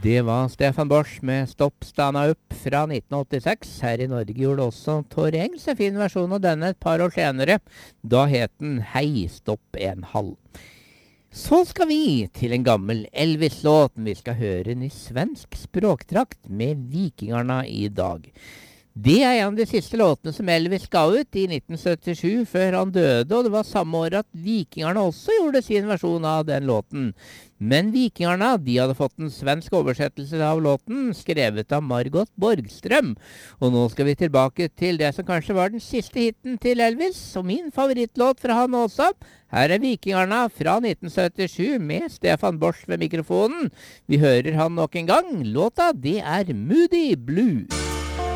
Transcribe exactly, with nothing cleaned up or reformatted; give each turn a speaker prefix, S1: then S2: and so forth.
S1: Det var Stefan Bosch med Stopp Stana Upp fra nitten åttiseks. Her i Norge gjorde også Tor Engs en fin versjon av denne et par år senere. Da het den Hei, stopp en halv. Så skal vi til en gammel Elvis-låt. Vi skal høre den i svensk språktrakt med Vikingarna i dag. Det er en av de siste låtene som Elvis ga ut i nitten syttisju før han døde, og det var samme år at Vikingarna også gjorde sin versjon av den låten. Men Vikingarna, de hadde fått en svensk oversettelse av låten, skrevet av Margot Borgström. Og nå skal vi tilbake til det som kanskje var den siste hitten til Elvis, og min favorittlåt fra han også. Her er Vikingarna fra nitten syttisju med Stefan Bosch ved mikrofonen. Vi hører han nok en gang. Låta, det er Moody Blue.